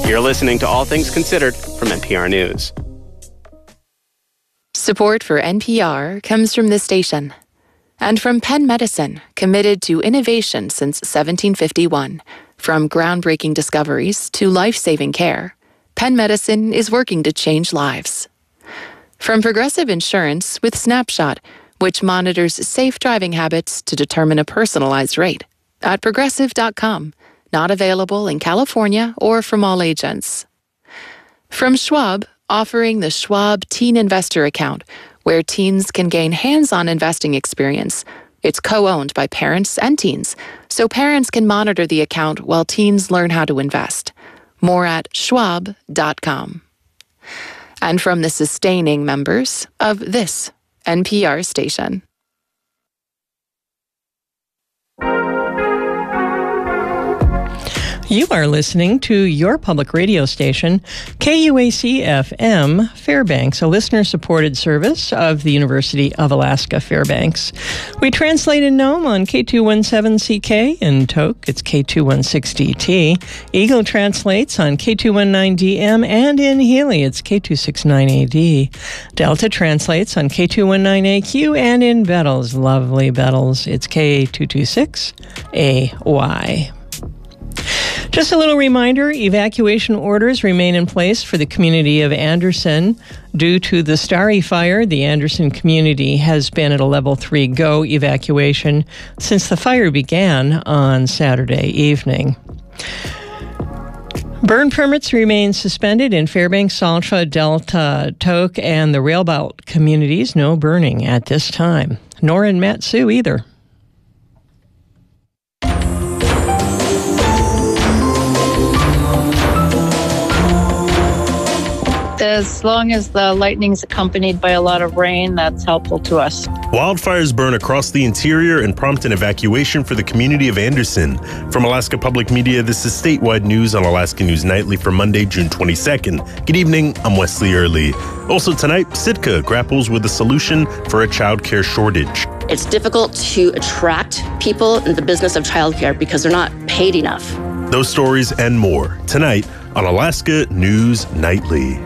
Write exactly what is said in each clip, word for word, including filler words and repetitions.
You're listening to All Things Considered from N P R News. Support for N P R comes from this station and from Penn Medicine, committed to innovation since seventeen fifty-one. From groundbreaking discoveries to life-saving care, Penn Medicine is working to change lives. From Progressive Insurance with Snapshot, which monitors safe driving habits to determine a personalized rate at progressive dot com. Not available in California or from all agents. From Schwab, offering the Schwab Teen Investor Account, where teens can gain hands-on investing experience. It's co-owned by parents and teens, so parents can monitor the account while teens learn how to invest. More at schwab dot com. And from the sustaining members of this N P R station. You are listening to your public radio station, K U A C F M, Fairbanks, a listener-supported service of the University of Alaska Fairbanks. We translate in Nome on K two seventeen C K, in Tok, it's K two sixteen D T. Eagle translates on K two nineteen D M, and in Healy, it's K two sixty-nine A D. Delta translates on K two nineteen A Q, and in Bettles, lovely Bettles, it's K two twenty-six A Y. Just a little reminder, evacuation orders remain in place for the community of Anderson. Due to the Starry Fire, the Anderson community has been at a level three go evacuation since the fire began on Saturday evening. Burn permits remain suspended in Fairbanks, Saltra, Delta, Tok, and the Railbelt communities. No burning at this time, nor in Mat-Su either. As long as the lightning's accompanied by a lot of rain, that's helpful to us. Wildfires burn across the interior and prompt an evacuation for the community of Anderson. From Alaska Public Media, this is statewide news on Alaska News Nightly for Monday, June twenty-second. Good evening, I'm Wesley Early. Also tonight, Sitka grapples with a solution for a child care shortage. It's difficult to attract people in the business of childcare because they're not paid enough. Those stories and more tonight on Alaska News Nightly.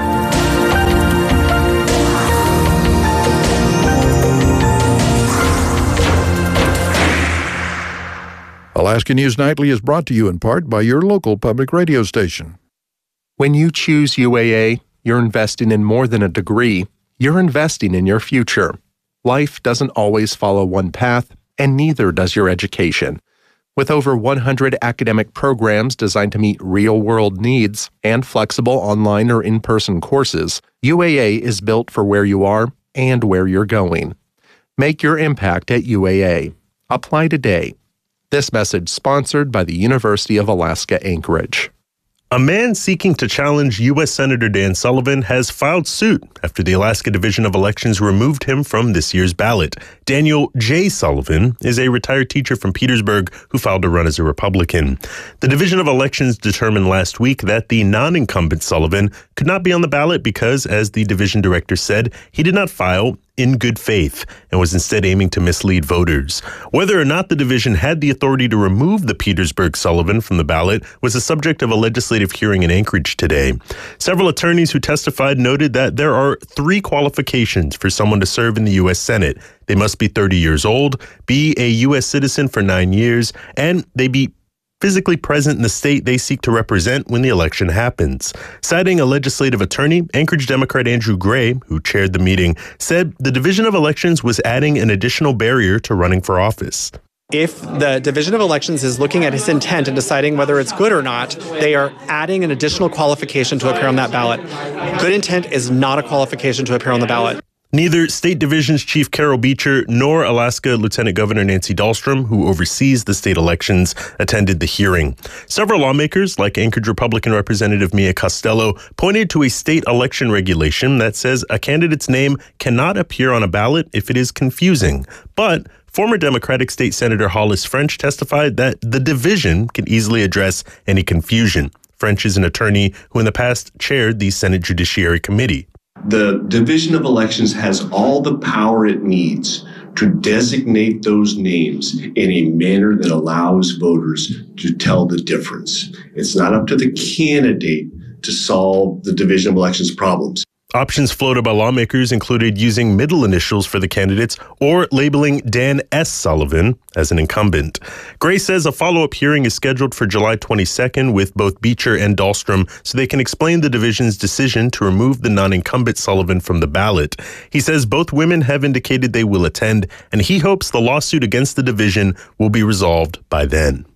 Alaska News Nightly is brought to you in part by your local public radio station. When you choose U A A, you're investing in more than a degree. You're investing in your future. Life doesn't always follow one path, and neither does your education. With over one hundred academic programs designed to meet real-world needs and flexible online or in-person courses, U A A is built for where you are and where you're going. Make your impact at U A A. Apply today. This message sponsored by the University of Alaska Anchorage. A man seeking to challenge U S Senator Dan Sullivan has filed suit after the Alaska Division of Elections removed him from this year's ballot. Daniel J. Sullivan is a retired teacher from Petersburg who filed to run as a Republican. The Division of Elections determined last week that the non-incumbent Sullivan could not be on the ballot because, as the division director said, he did not file in good faith and was instead aiming to mislead voters. Whether or not the division had the authority to remove the Petersburg Sullivan from the ballot was the subject of a legislative hearing in Anchorage today. Several attorneys who testified noted that there are three qualifications for someone to serve in the U S Senate. They must be thirty years old, be a U S citizen for nine years, and they be physically present in the state they seek to represent when the election happens. Citing a legislative attorney, Anchorage Democrat Andrew Gray, who chaired the meeting, said the Division of Elections was adding an additional barrier to running for office. If the Division of Elections is looking at his intent and deciding whether it's good or not, they are adding an additional qualification to appear on that ballot. Good intent is not a qualification to appear on the ballot. Neither State Division's Chief Carol Beecher nor Alaska Lieutenant Governor Nancy Dahlstrom, who oversees the state elections, attended the hearing. Several lawmakers, like Anchorage Republican Representative Mia Costello, pointed to a state election regulation that says a candidate's name cannot appear on a ballot if it is confusing. But former Democratic State Senator Hollis French testified that the division can easily address any confusion. French is an attorney who in the past chaired the Senate Judiciary Committee. The Division of Elections has all the power it needs to designate those names in a manner that allows voters to tell the difference. It's not up to the candidate to solve the Division of Elections problems. Options floated by lawmakers included using middle initials for the candidates or labeling Dan S. Sullivan as an incumbent. Gray says a follow-up hearing is scheduled for July twenty-second with both Beecher and Dahlstrom so they can explain the division's decision to remove the non-incumbent Sullivan from the ballot. He says both women have indicated they will attend, and he hopes the lawsuit against the division will be resolved by then.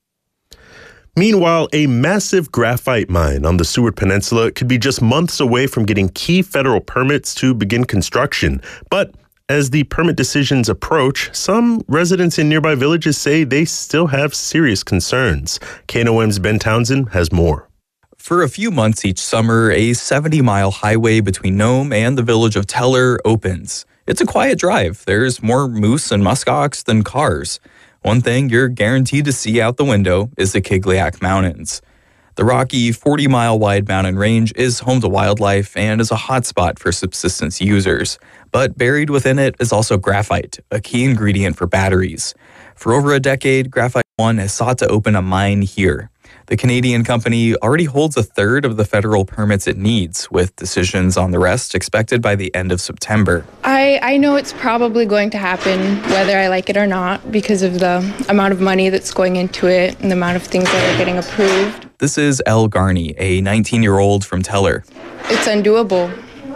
Meanwhile, a massive graphite mine on the Seward Peninsula could be just months away from getting key federal permits to begin construction. But as the permit decisions approach, some residents in nearby villages say they still have serious concerns. K N O M's Ben Townsend has more. For a few months each summer, a seventy-mile highway between Nome and the village of Teller opens. It's a quiet drive. There's more moose and muskox than cars. One thing you're guaranteed to see out the window is the Kigliak Mountains. The rocky forty-mile wide mountain range is home to wildlife and is a hotspot for subsistence users. But buried within it is also graphite, a key ingredient for batteries. For over a decade, Graphite One has sought to open a mine here. The Canadian company already holds a third of the federal permits it needs, with decisions on the rest expected by the end of September. I, I know it's probably going to happen, whether I like it or not, because of the amount of money that's going into it and the amount of things that are getting approved. This is Elle Garney, a nineteen-year-old from Teller. It's undoable.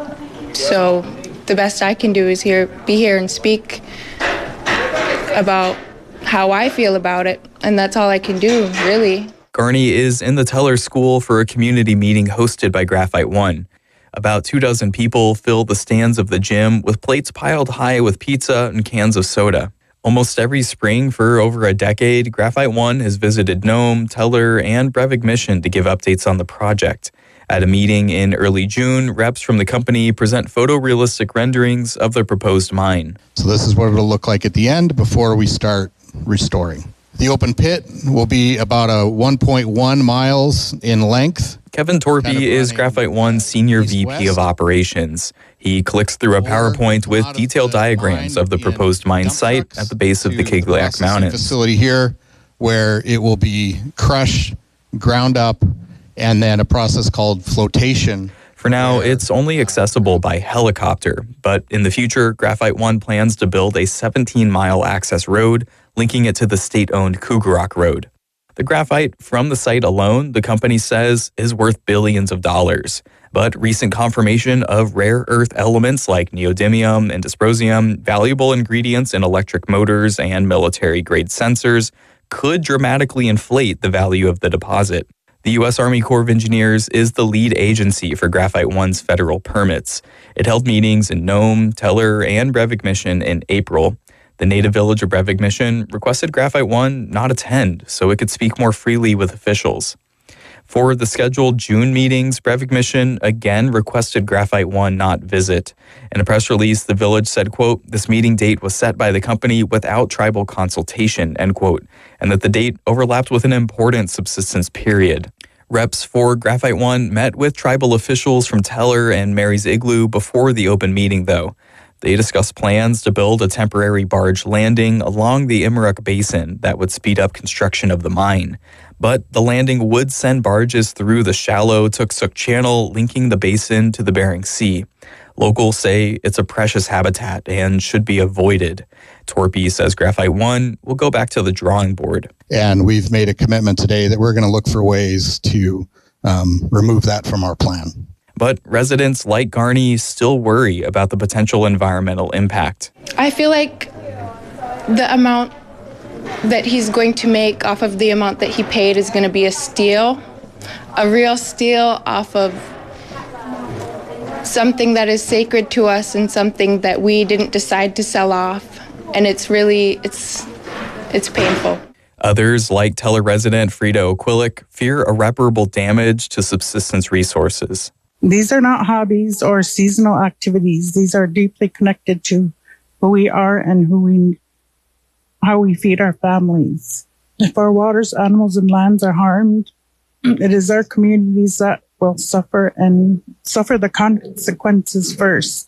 So the best I can do is here, be here and speak about how I feel about it, and that's all I can do, really. Garney is in the Teller School for a community meeting hosted by Graphite One. About two dozen people fill the stands of the gym with plates piled high with pizza and cans of soda. Almost every spring for over a decade, Graphite One has visited Nome, Teller, and Brevig Mission to give updates on the project. At a meeting in early June, reps from the company present photorealistic renderings of the proposed mine. So this is what it'll look like at the end before we start restoring. The open pit will be about a one point one miles in length. Kevin Torpy kind of is Graphite One's Senior V P of Operations. He clicks through a PowerPoint with detailed diagrams of the proposed mine site at the base of the Kigliak Mountains. Facility here where it will be crushed, ground up, and then a process called flotation. For now, it's only accessible by helicopter, but in the future, Graphite One plans to build a seventeen-mile access road linking it to the state-owned Cougarok Road. The graphite from the site alone, the company says, is worth billions of dollars. But recent confirmation of rare earth elements like neodymium and dysprosium, valuable ingredients in electric motors and military-grade sensors, could dramatically inflate the value of the deposit. The U S Army Corps of Engineers is the lead agency for Graphite One's federal permits. It held meetings in Nome, Teller, and Brevig Mission in April. The native village of Brevig Mission requested Graphite One not attend so it could speak more freely with officials. For the scheduled June meetings, Brevig Mission again requested Graphite One not visit. In a press release, the village said, quote, this meeting date was set by the company without tribal consultation, end quote, and that the date overlapped with an important subsistence period. Reps for Graphite One met with tribal officials from Teller and Mary's Igloo before the open meeting, though. They discussed plans to build a temporary barge landing along the Imaruk Basin that would speed up construction of the mine. But the landing would send barges through the shallow Tuksuk Channel, linking the basin to the Bering Sea. Locals say it's a precious habitat and should be avoided. Torpy says Graphite One will go back to the drawing board. And we've made a commitment today that we're going to look for ways to um, remove that from our plan. But residents like Garney still worry about the potential environmental impact. I feel like the amount that he's going to make off of the amount that he paid is going to be a steal, a real steal off of something that is sacred to us and something that we didn't decide to sell off. And it's really, it's, it's painful. Others, like Teller resident Frida O'Quillick, fear irreparable damage to subsistence resources. These are not hobbies or seasonal activities. These are deeply connected to who we are and who we, how we feed our families. If our waters, animals, and lands are harmed, it is our communities that will suffer and suffer the consequences first.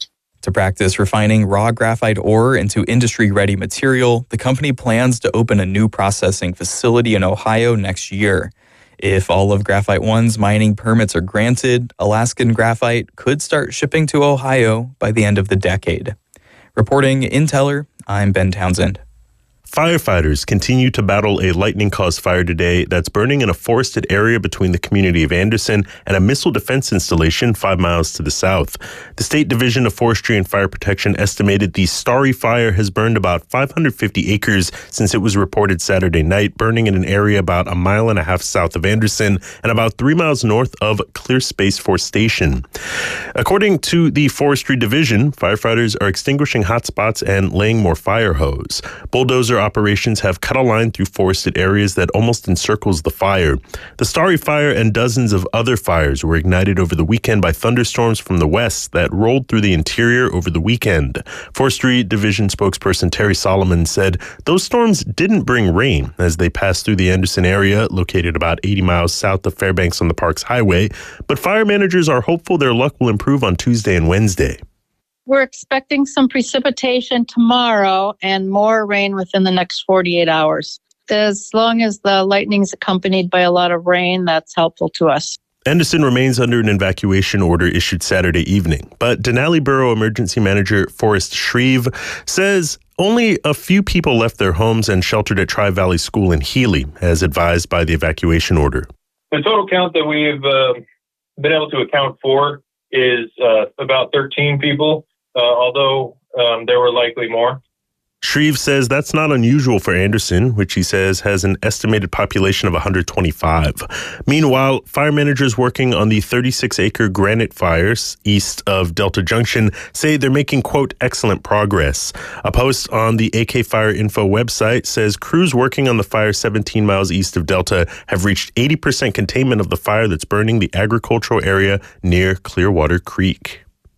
To practice refining raw graphite ore into industry-ready material, the company plans to open a new processing facility in Ohio next year. If all of Graphite One's mining permits are granted, Alaskan Graphite could start shipping to Ohio by the end of the decade. Reporting in Teller, I'm Ben Townsend. Firefighters continue to battle a lightning-caused fire today that's burning in a forested area between the community of Anderson and a missile defense installation five miles to the south. The State Division of Forestry and Fire Protection estimated the Starry Fire has burned about five hundred fifty acres since it was reported Saturday night, burning in an area about a mile and a half south of Anderson and about three miles north of Clear Space Force Station. According to the Forestry Division, firefighters are extinguishing hot spots and laying more fire hose. Bulldozer operations have cut a line through forested areas that almost encircles the fire. The Starry Fire and dozens of other fires were ignited over the weekend by thunderstorms from the west that rolled through the interior over the weekend. Forestry Division spokesperson Terry Solomon said those storms didn't bring rain as they passed through the Anderson area, located about eighty miles south of Fairbanks on the Parks Highway, but fire managers are hopeful their luck will improve on Tuesday and Wednesday. We're expecting some precipitation tomorrow and more rain within the next forty-eight hours. As long as the lightning's accompanied by a lot of rain, that's helpful to us. Anderson remains under an evacuation order issued Saturday evening, but Denali Borough Emergency Manager Forrest Shreve says only a few people left their homes and sheltered at Tri-Valley School in Healy, as advised by the evacuation order. The total count that we've uh, been able to account for is uh, about thirteen people. Uh, although um, there were likely more. Shreve says that's not unusual for Anderson, which he says has an estimated population of one hundred twenty-five. Meanwhile, fire managers working on the thirty-six acre Granite fires east of Delta Junction say they're making, quote, excellent progress. A post on the A K Fire Info website says crews working on the fire seventeen miles east of Delta have reached eighty percent containment of the fire that's burning the agricultural area near Clearwater Creek.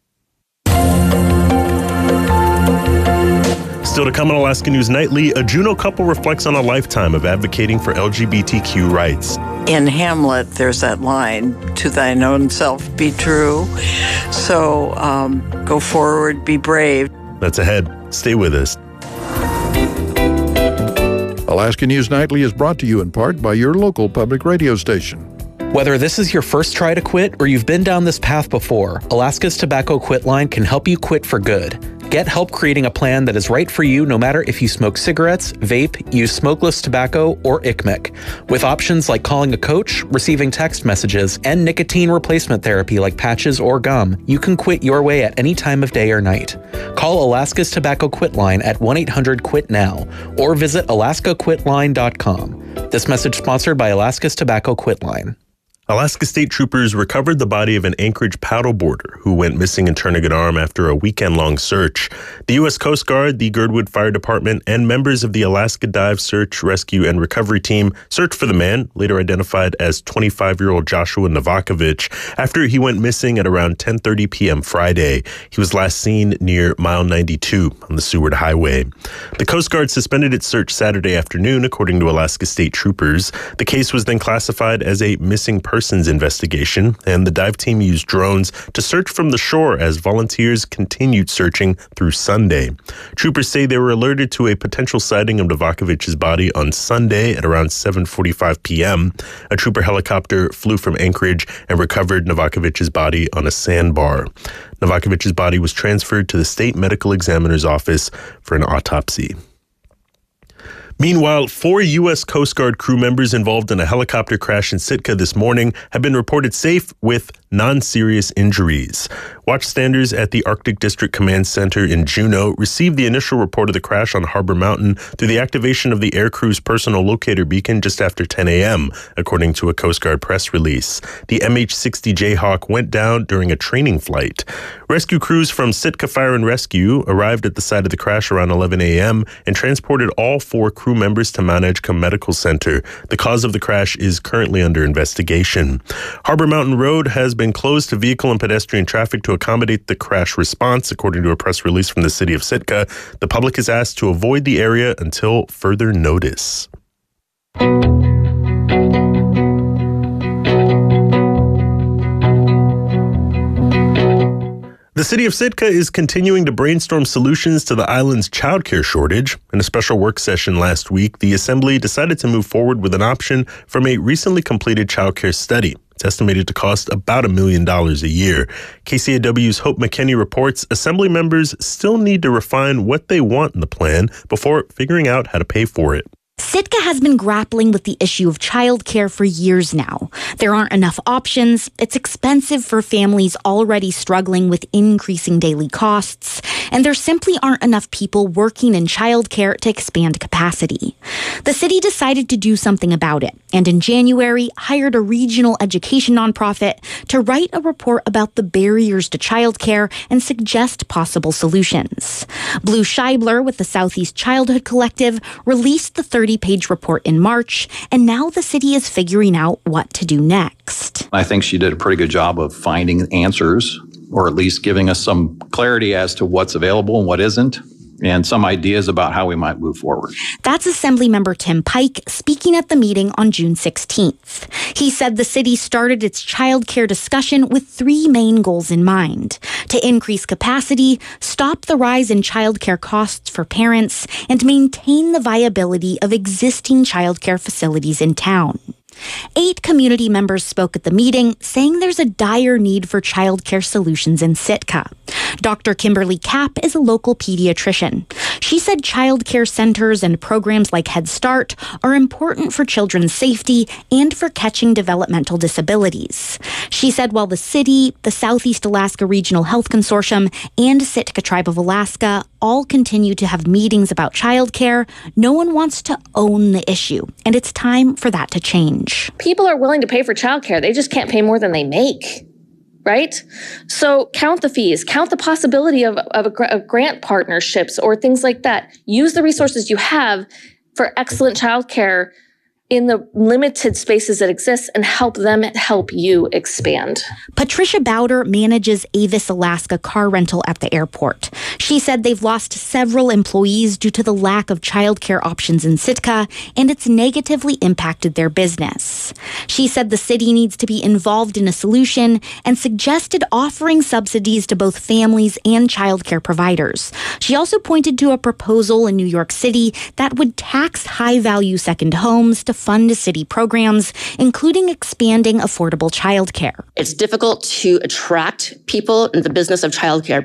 Still to come on Alaska News Nightly, a Juneau couple reflects on a lifetime of advocating for L G B T Q rights. In Hamlet, there's that line, to thine own self be true. So um, go forward, be brave. That's ahead. Stay with us. Alaska News Nightly is brought to you in part by your local public radio station. Whether this is your first try to quit or you've been down this path before, Alaska's Tobacco Quit Line can help you quit for good. Get help creating a plan that is right for you no matter if you smoke cigarettes, vape, use smokeless tobacco, or I C M E C. With options like calling a coach, receiving text messages, and nicotine replacement therapy like patches or gum, you can quit your way at any time of day or night. Call Alaska's Tobacco Quit Line at one eight hundred quit now or visit alaska quit line dot com. This message sponsored by Alaska's Tobacco Quit Line. Alaska State Troopers recovered the body of an Anchorage paddleboarder who went missing in Turnagain Arm after a weekend-long search. The U S Coast Guard, the Girdwood Fire Department, and members of the Alaska Dive Search, Rescue, and Recovery Team searched for the man, later identified as twenty-five-year-old Joshua Novakovich, after he went missing at around ten thirty p.m. Friday. He was last seen near Mile ninety-two on the Seward Highway. The Coast Guard suspended its search Saturday afternoon, according to Alaska State Troopers. The case was then classified as a missing person Persons investigation, and the dive team used drones to search from the shore as volunteers continued searching through Sunday. Troopers say they were alerted to a potential sighting of Novakovich's body on Sunday at around seven forty-five p.m. A trooper helicopter flew from Anchorage and recovered Novakovich's body on a sandbar. Novakovich's body was transferred to the state medical examiner's office for an autopsy. Meanwhile, four U S Coast Guard crew members involved in a helicopter crash in Sitka this morning have been reported safe with non-serious injuries. Watchstanders at the Arctic District Command Center in Juneau received the initial report of the crash on Harbor Mountain through the activation of the aircrew's personal locator beacon just after ten a.m., according to a Coast Guard press release. The M H sixty Jayhawk went down during a training flight. Rescue crews from Sitka Fire and Rescue arrived at the site of the crash around eleven a.m. and transported all four crew members to Mount Edgecombe Medical Center. The cause of the crash is currently under investigation. Harbor Mountain Road has been closed to vehicle and pedestrian traffic to accommodate the crash response, according to a press release from the city of Sitka. The public is asked to avoid the area until further notice. The city of Sitka is continuing to brainstorm solutions to the island's childcare shortage. In a special work session last week, the assembly decided to move forward with an option from a recently completed childcare study. It's estimated to cost about a million dollars a year. K C A W's Hope McKinney reports assembly members still need to refine what they want in the plan before figuring out how to pay for it. Sitka has been grappling with the issue of childcare for years now. There aren't enough options. It's expensive for families already struggling with increasing daily costs, and there simply aren't enough people working in childcare to expand capacity. The city decided to do something about it, and in January hired a regional education nonprofit to write a report about the barriers to childcare and suggest possible solutions. Blue Scheibler with the Southeast Childhood Collective released the thirty-page report in March, and now the city is figuring out what to do next. I think she did a pretty good job of finding answers, or at least giving us some clarity as to what's available and what isn't, and some ideas about how we might move forward. That's Assemblymember Tim Pike speaking at the meeting on June sixteenth. He said the city started its child care discussion with three main goals in mind: to increase capacity, stop the rise in child care costs for parents, and maintain the viability of existing child care facilities in town. Eight community members spoke at the meeting, saying there's a dire need for childcare solutions in Sitka. Doctor Kimberly Kapp is a local pediatrician. She said childcare centers and programs like Head Start are important for children's safety and for catching developmental disabilities. She said while the city, the Southeast Alaska Regional Health Consortium, and Sitka Tribe of Alaska all continue to have meetings about childcare, no one wants to own the issue, and it's time for that to change. People are willing to pay for childcare. They just can't pay more than they make, right? So count the fees, count the possibility of, of, a, of grant partnerships or things like that. Use the resources you have for excellent childcare in the limited spaces that exist and help them help you expand. Patricia Bowder manages Avis Alaska car rental at the airport. She said they've lost several employees due to the lack of childcare options in Sitka, and it's negatively impacted their business. She said the city needs to be involved in a solution and suggested offering subsidies to both families and childcare providers. She also pointed to a proposal in New York City that would tax high-value second homes to fund city programs, including expanding affordable childcare. It's difficult to attract people in the business of childcare